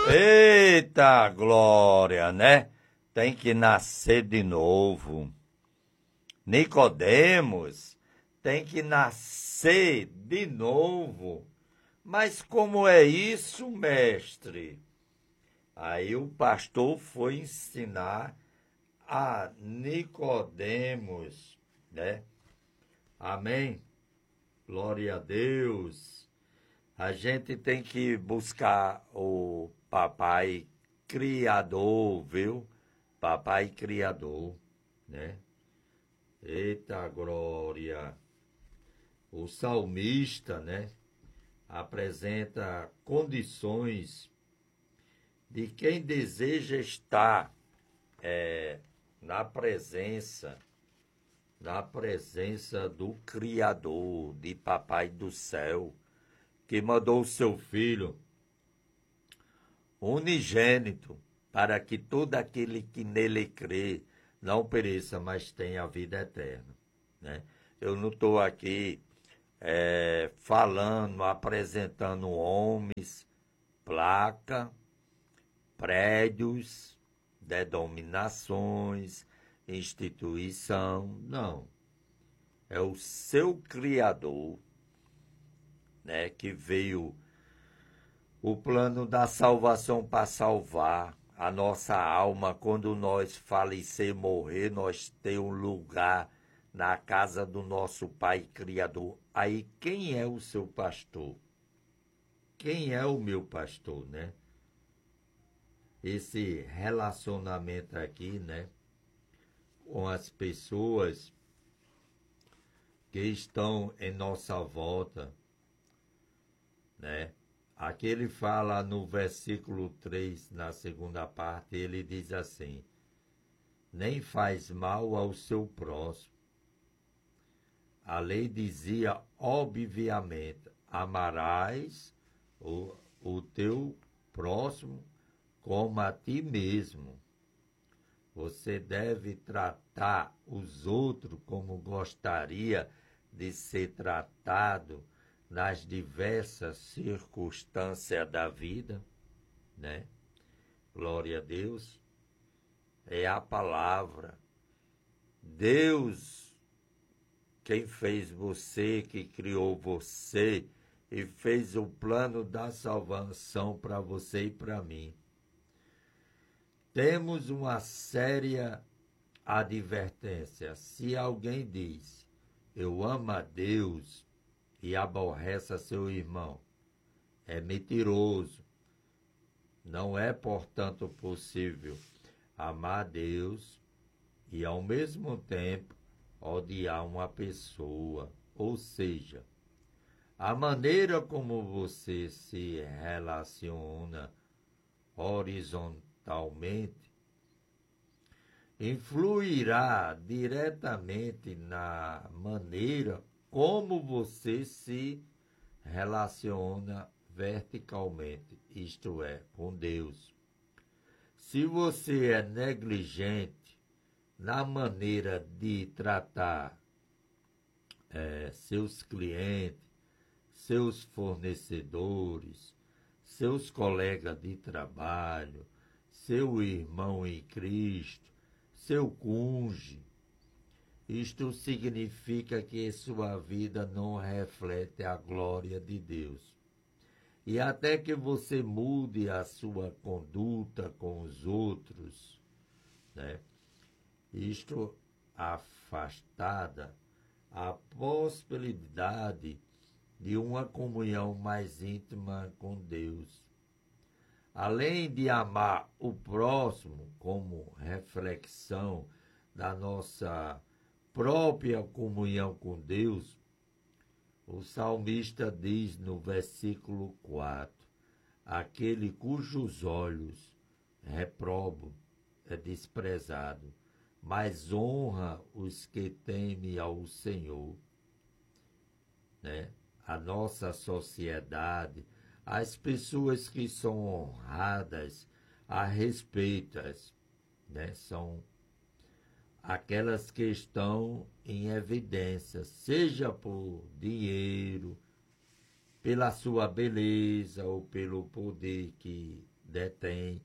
Eita glória, né? Tem que nascer de novo. Nicodemos tem que nascer de novo. Mas como é isso, mestre? Aí o pastor foi ensinar a Nicodemos, né? Amém? Glória a Deus. A gente tem que buscar o papai criador, viu? Papai criador, né? Eita glória. O salmista, né? Apresenta condições de quem deseja estar na presença do Criador, de Papai do Céu, que mandou o seu Filho unigênito, para que todo aquele que nele crê não pereça, mas tenha a vida eterna, né? Eu não estou aqui falando, apresentando homens, placa, prédios, denominações, instituição, não. É o seu Criador, né, que veio o plano da salvação para salvar a nossa alma. Quando nós falecer, morrer, nós ter um lugar na casa do nosso Pai Criador. Aí quem é o seu pastor? Quem é o meu pastor, né? Esse relacionamento aqui, né, com as pessoas que estão em nossa volta, né? Aqui ele fala no versículo 3, na segunda parte, ele diz assim: nem faz mal ao seu próximo. A lei dizia, obviamente, amarás o teu próximo como a ti mesmo. Você deve tratar os outros como gostaria de ser tratado nas diversas circunstâncias da vida, né? Glória a Deus. É a palavra. Deus, quem fez você, que criou você e fez o plano da salvação para você e para mim. Temos uma séria advertência. Se alguém diz, eu amo a Deus e aborrece a seu irmão, é mentiroso. Não é, portanto, possível amar a Deus e, ao mesmo tempo, odiar uma pessoa. Ou seja, a maneira como você se relaciona horizontalmente influirá diretamente na maneira como você se relaciona verticalmente, isto é, com Deus. Se você é negligente na maneira de tratar seus clientes, seus fornecedores, seus colegas de trabalho, seu irmão em Cristo, seu cônjuge, isto significa que sua vida não reflete a glória de Deus. E até que você mude a sua conduta com os outros, né? Isto afastada a possibilidade de uma comunhão mais íntima com Deus. Além de amar o próximo como reflexão da nossa própria comunhão com Deus, o salmista diz no versículo 4, aquele cujos olhos reprobam é desprezado, mas honra os que temem ao Senhor, né? A nossa sociedade, as pessoas que são honradas, a respeitas, né? São aquelas que estão em evidência, seja por dinheiro, pela sua beleza ou pelo poder que detém.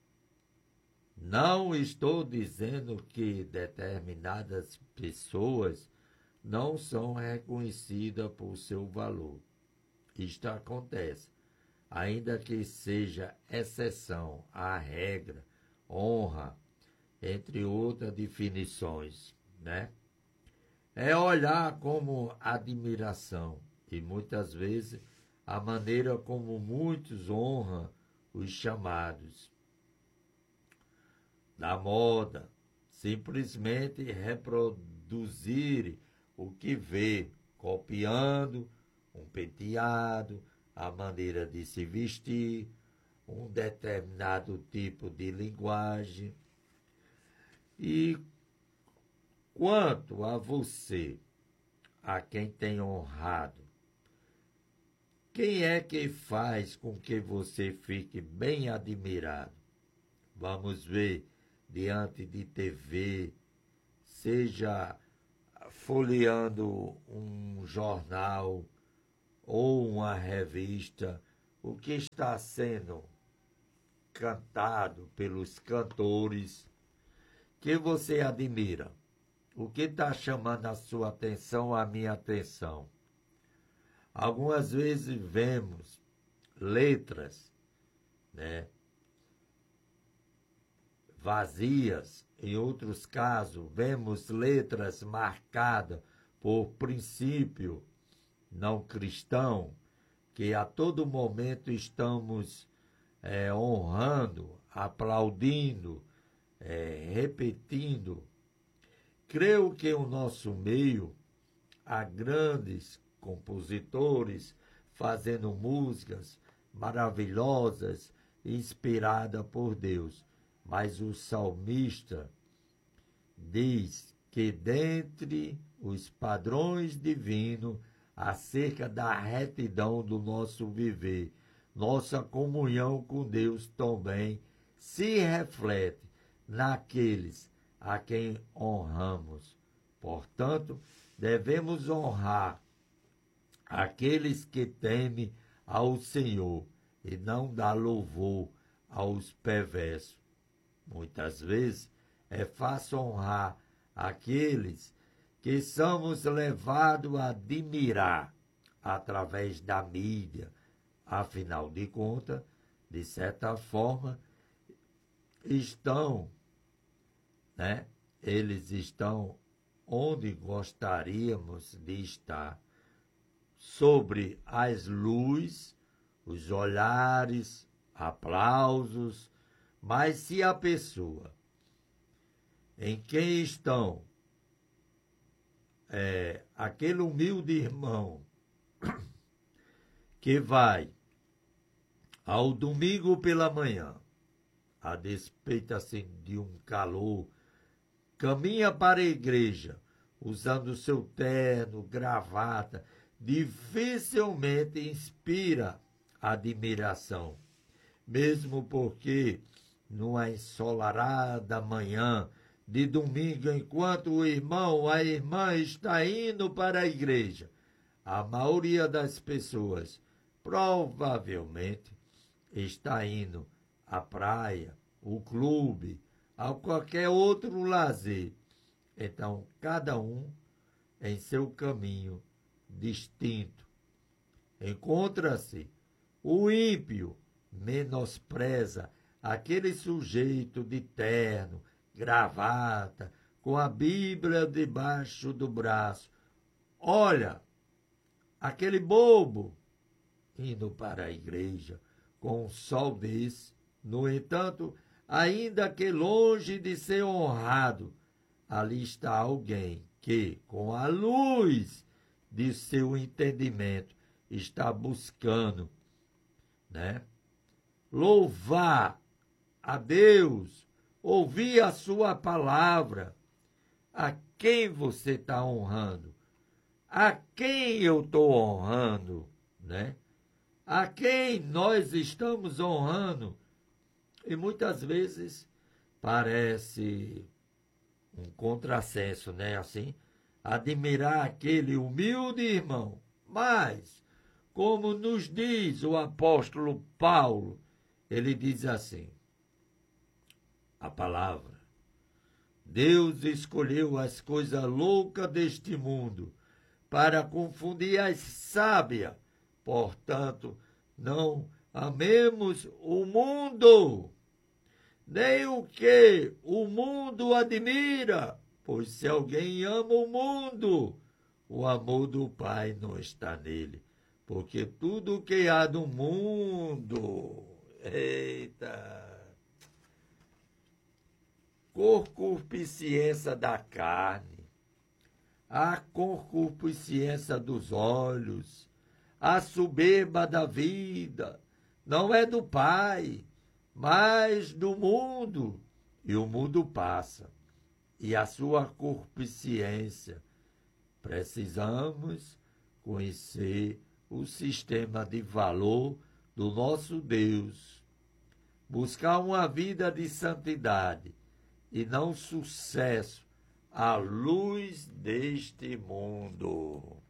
Não estou dizendo que determinadas pessoas não são reconhecidas por seu valor. Isto acontece, ainda que seja exceção à regra, honra, entre outras definições, né? É olhar como admiração e muitas vezes a maneira como muitos honram os chamados da moda, simplesmente reproduzir o que vê, copiando um penteado, a maneira de se vestir, um determinado tipo de linguagem. E quanto a você, a quem tem honrado, quem é que faz com que você fique bem admirado? Vamos ver diante de TV, seja folheando um jornal ou uma revista, o que está sendo cantado pelos cantores que você admira. O que está chamando a sua atenção, a minha atenção? Algumas vezes vemos letras, né, vazias. Em outros casos, vemos letras marcadas por princípio não cristão, que a todo momento estamos honrando, aplaudindo, repetindo. Creio que o nosso meio há grandes compositores fazendo músicas maravilhosas, inspiradas por Deus. Mas o salmista diz que dentre os padrões divinos, acerca da retidão do nosso viver, nossa comunhão com Deus também se reflete naqueles a quem honramos. Portanto, devemos honrar aqueles que temem ao Senhor e não dar louvor aos perversos. Muitas vezes é fácil honrar aqueles que somos levados a admirar através da mídia. Afinal de contas, de certa forma, eles estão onde gostaríamos de estar, sobre as luzes, os olhares, aplausos, mas se a pessoa em quem estão aquele humilde irmão que vai ao domingo pela manhã, a despeito assim de um calor, caminha para a igreja usando seu terno, gravata, dificilmente inspira admiração, mesmo porque numa ensolarada manhã de domingo, enquanto o irmão ou a irmã está indo para a igreja, a maioria das pessoas provavelmente está indo à praia, o clube, a qualquer outro lazer. Então, cada um em seu caminho distinto. Encontra-se o ímpio, menospreza aquele sujeito de terno, gravata, com a Bíblia debaixo do braço. Olha, aquele bobo indo para a igreja com um sol desse. No entanto, ainda que longe de ser honrado, ali está alguém que, com a luz de seu entendimento, está buscando, louvar a Deus, ouvir a sua palavra. A quem você está honrando? A quem eu estou honrando, A quem nós estamos honrando? E muitas vezes parece um contrassenso, Assim, admirar aquele humilde irmão, mas como nos diz o apóstolo Paulo. Ele diz assim, a palavra: Deus escolheu as coisas loucas deste mundo para confundir as sábias. Portanto, não amemos o mundo, nem o que o mundo admira, pois se alguém ama o mundo, o amor do Pai não está nele, porque tudo que há do mundo, concupiscência da carne, a concupiscência dos olhos, a soberba da vida, não é do Pai, mas do mundo. E o mundo passa, e a sua concupiscência. Precisamos conhecer o sistema de valor do nosso Deus, buscar uma vida de santidade e não sucesso à luz deste mundo.